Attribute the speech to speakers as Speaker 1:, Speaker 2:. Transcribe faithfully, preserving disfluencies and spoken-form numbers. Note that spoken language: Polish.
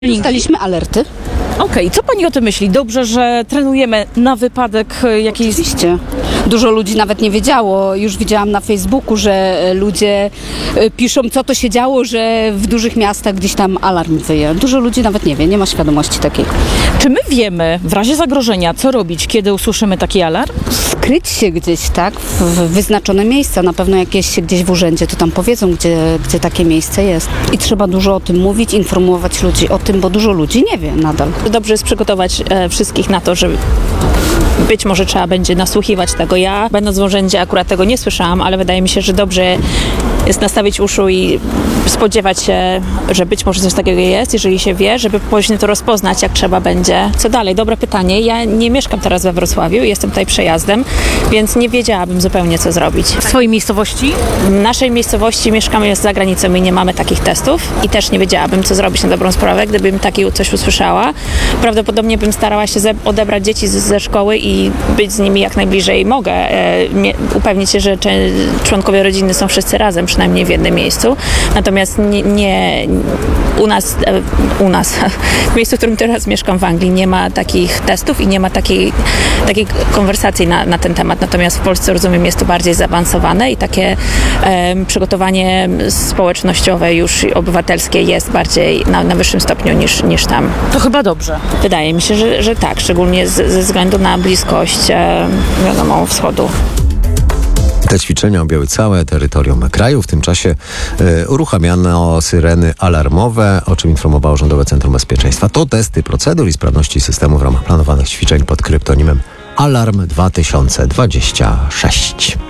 Speaker 1: Dostaliśmy alerty.
Speaker 2: Okej, co pani o tym myśli? Dobrze, że trenujemy na wypadek e, jakiejś...
Speaker 1: Oczywiście. Dużo ludzi nawet nie wiedziało. Już widziałam na Facebooku, że e, ludzie e, piszą, co to się działo, że w dużych miastach gdzieś tam alarm wyje. Dużo ludzi nawet nie wie, nie ma świadomości takiej.
Speaker 2: Czy my wiemy w razie zagrożenia, co robić, kiedy usłyszymy taki alarm?
Speaker 1: Skryć się gdzieś, tak? W w wyznaczone miejsca. Na pewno jak jest się gdzieś w urzędzie, to tam powiedzą, gdzie, gdzie takie miejsce jest. I trzeba dużo o tym mówić, informować ludzi o tym, bo dużo ludzi nie wie nadal.
Speaker 3: Dobrze jest przygotować e, wszystkich na to, że być może trzeba będzie nasłuchiwać tego. Ja, będąc w urzędzie, akurat tego nie słyszałam, ale wydaje mi się, że dobrze jest nastawić uszu i spodziewać się, że być może coś takiego jest, jeżeli się wie, żeby później to rozpoznać, jak trzeba będzie. Co dalej? Dobre pytanie. Ja nie mieszkam teraz we Wrocławiu, jestem tutaj przejazdem, więc nie wiedziałabym zupełnie, co zrobić.
Speaker 2: W swojej miejscowości?
Speaker 3: W naszej miejscowości mieszkamy za granicą i nie mamy takich testów i też nie wiedziałabym, co zrobić na dobrą sprawę, gdybym takie coś usłyszała. Prawdopodobnie bym starała się ze- odebrać dzieci z, ze szkoły i być z nimi jak najbliżej mogę. E, mie- upewnić się, że cze- członkowie rodziny są wszyscy razem, przynajmniej w jednym miejscu. Natomiast nie, nie u nas, e, u nas, w miejscu, w którym teraz mieszkam w Anglii, nie ma takich testów i nie ma takiej, takiej konwersacji na, na ten temat. Natomiast w Polsce, rozumiem, jest to bardziej zaawansowane i takie e, przygotowanie społecznościowe już i obywatelskie jest bardziej na, na wyższym stopniu niż, niż tam.
Speaker 2: To chyba dobrze.
Speaker 3: Wydaje mi się, że, że tak, szczególnie z, ze względu na bliskość, e, wiadomo, wschodu.
Speaker 4: Te ćwiczenia objęły całe terytorium kraju. W tym czasie e, uruchamiano syreny alarmowe, o czym informowało Rządowe Centrum Bezpieczeństwa. To testy procedur i sprawności systemu w ramach planowanych ćwiczeń pod kryptonimem Alarm dwa tysiące dwadzieścia sześć.